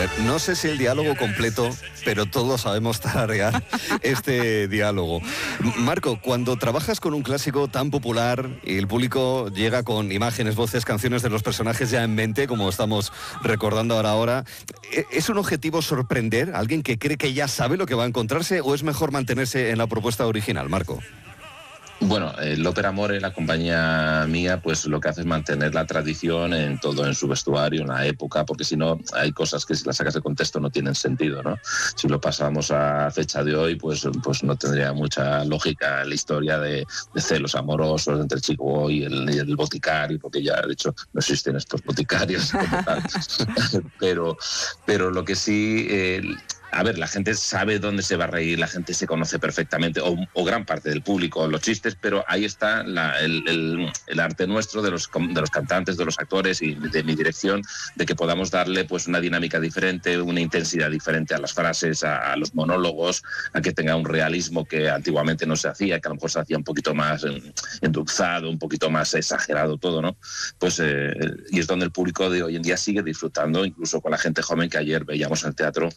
No sé si el diálogo completo, pero todos sabemos tararear este diálogo. Marco, cuando trabajas con un clásico tan popular y el público llega con imágenes, voces, canciones de los personajes ya en mente, como estamos recordando ahora, ¿es un objetivo sorprender a alguien que cree que ya sabe lo que va a encontrarse o es mejor mantenerse en la propuesta original, Marco? Bueno, el Ópera Amore, la compañía mía, pues lo que hace es mantener la tradición en todo, en su vestuario, en la época, porque si no hay cosas que si las sacas de contexto no tienen sentido, ¿no? Si lo pasamos a fecha de hoy, pues no tendría mucha lógica la historia de celos amorosos entre el chico y el boticario, porque ya de hecho no existen estos boticarios como tal. pero lo que sí... a ver, la gente sabe dónde se va a reír, la gente se conoce perfectamente, o gran parte del público, los chistes, pero ahí está el arte nuestro de los cantantes, de los actores y de mi dirección, de que podamos darle pues una dinámica diferente, una intensidad diferente a las frases, a los monólogos, a que tenga un realismo que antiguamente no se hacía, que a lo mejor se hacía un poquito más endulzado, un poquito más exagerado todo, ¿no? Pues y es donde el público de hoy en día sigue disfrutando, incluso con la gente joven que ayer veíamos en el teatro,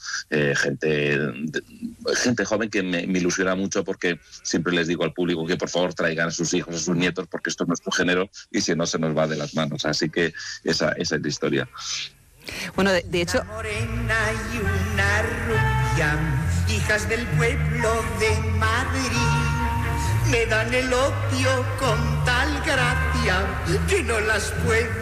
gente joven que me ilusiona mucho, porque siempre les digo al público que por favor traigan a sus hijos, a sus nietos, porque esto es nuestro género y si no se nos va de las manos. Así que esa es la historia. Bueno, de hecho... Una morena y una rubia, hijas del pueblo de Madrid, me dan el opio con tal gracia que no las puedo